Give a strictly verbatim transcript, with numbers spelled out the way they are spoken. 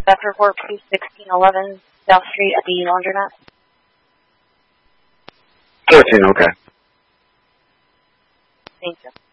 theft report, please, sixteen eleven South Street at the laundromat. fourteen, okay. Thank you.